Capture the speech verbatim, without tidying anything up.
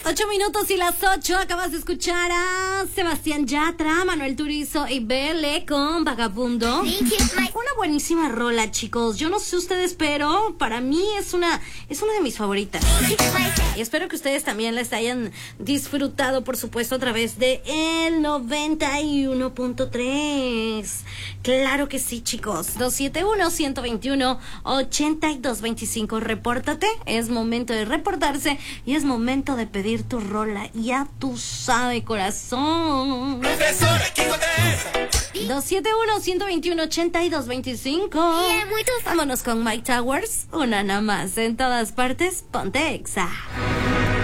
Ocho minutos y las ocho. Acabas de escuchar a Sebastián Yatra, Manuel Turizo y Bele con Vagabundo. Una buenísima rola, chicos. Yo no sé ustedes, pero para mí es una, es una de mis favoritas. Y espero que ustedes también las hayan disfrutado, por supuesto, a través de el noventa y uno punto tres. Claro que sí, chicos. dos siete uno, uno dos uno, ocho dos dos cinco. Repórtate. Es momento de reportarse y es momento de pedir tu rola. Ya tú sabes, corazón. dos siete uno, uno dos uno, ocho dos dos cinco. Vámonos con Mike Towers. Una nada más. En todas partes, ponte Exa.